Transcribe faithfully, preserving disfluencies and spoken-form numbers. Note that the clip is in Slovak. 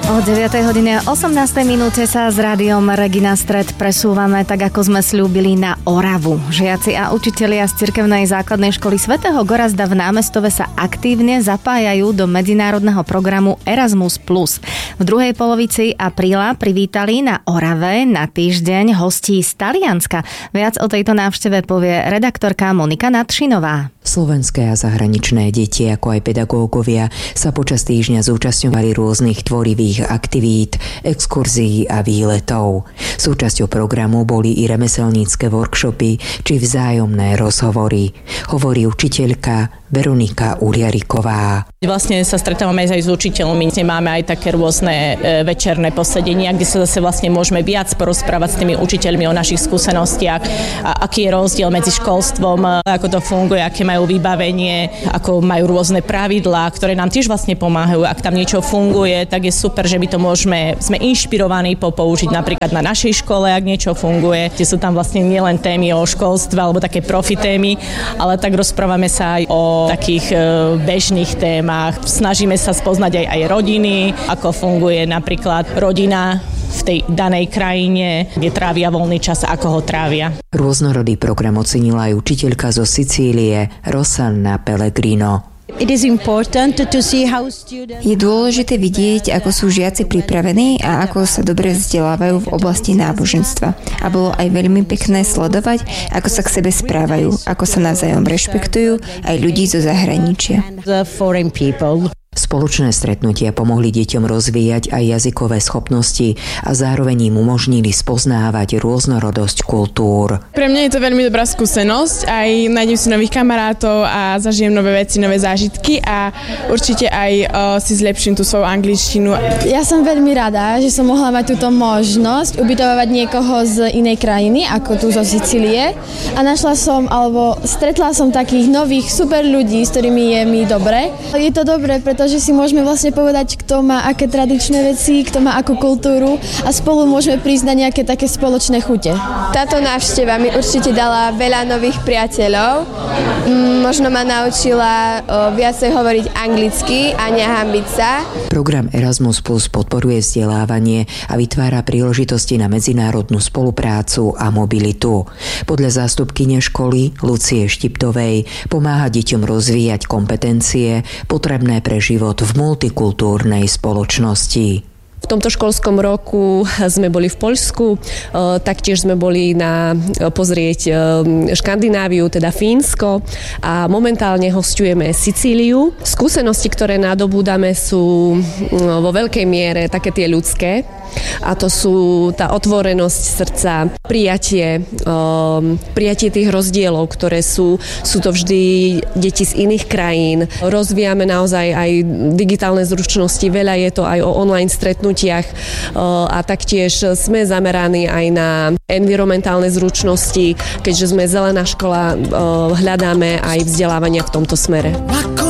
O deviatej hodine osemnástej minúte sa s rádiom Regina Stred presúvame, tak ako sme sľúbili, na Oravu. Žiaci a učitelia z cirkevnej základnej školy svätého Gorazda v Námestove sa aktívne zapájajú do medzinárodného programu Erasmus plus. V druhej polovici apríla privítali na Orave na týždeň hostí z Talianska. Viac o tejto návšteve povie redaktorka Monika Nadšinová. Slovenské a zahraničné deti, ako aj pedagógovia, sa počas týždňa zúčastňovali rôznych tvorivých aktivít, exkurzií a výletov. Súčasťou programu boli i remeselnícke workshopy či vzájomné rozhovory, hovorí učiteľka Veronika Uliariková. Vlastne sa stretávame aj s učiteľmi. Máme aj také rôzne večerné posedenia, kde sa zase vlastne môžeme viac porozprávať s tými učiteľmi o našich skúsenostiach, a aký je rozdiel medzi školstvom, ako to funguje, aké majú vybavenie, ako majú rôzne pravidlá, ktoré nám tiež vlastne pomáhajú. Ak tam niečo funguje, tak je super, že my to môžeme, sme inšpirovaní popoužiť napríklad na našej škole, ak niečo funguje. Tie sú tam vlastne nielen témy o školstve alebo také profi témy, ale tak rozprávame sa aj o takých bežných témach. Snažíme sa spoznať aj, aj rodiny, ako funguje napríklad rodina v tej danej krajine, kde trávia voľný čas, ako ho trávia. Rôznorodý program ocenila aj učiteľka zo Sicílie Rosanna Pellegrino. Je dôležité vidieť, ako sú žiaci pripravení a ako sa dobre vzdelávajú v oblasti náboženstva. A bolo aj veľmi pekné sledovať, ako sa k sebe správajú, ako sa navzájom rešpektujú aj ľudí zo zahraničia. Spoločné stretnutia pomohli deťom rozvíjať aj jazykové schopnosti a zároveň im umožnili spoznávať rôznorodosť kultúr. Pre mňa je to veľmi dobrá skúsenosť, aj nájdem si nových kamarátov a zažijem nové veci, nové zážitky a určite aj o, si zlepším tú svoju angličtinu. Ja som veľmi rada, že som mohla mať túto možnosť ubytovať niekoho z inej krajiny, ako tu zo Sicílie, a našla som, alebo stretla som takých nových super ľudí, s ktorými je mi dobre. Je to dobré, pretože že si môžeme vlastne povedať, kto má aké tradičné veci, kto má akú kultúru a spolu môžeme prísť na nejaké také spoločné chute. Táto návšteva mi určite dala veľa nových priateľov. Možno ma naučila viacej hovoriť anglicky a nehanbiť sa. Program Erasmus plus podporuje vzdelávanie a vytvára príležitosti na medzinárodnú spoluprácu a mobilitu. Podľa zástupkyne školy Lucie Štiptovej pomáha deťom rozvíjať kompetencie potrebné pre život v multikultúrnej spoločnosti. V tomto školskom roku sme boli v Poľsku, taktiež sme boli na pozrieť Škandináviu, teda Fínsko, a momentálne hosťujeme Sicíliu. Skúsenosti, ktoré nadobúdame, sú vo veľkej miere také tie ľudské, a to sú tá otvorenosť srdca, prijatie, um, prijatie tých rozdielov, ktoré sú, sú to vždy deti z iných krajín. Rozvíjame naozaj aj digitálne zručnosti, veľa je to aj o online stretnutiach uh, a taktiež sme zameraní aj na environmentálne zručnosti, keďže sme zelená škola, uh, hľadáme aj vzdelávania v tomto smere.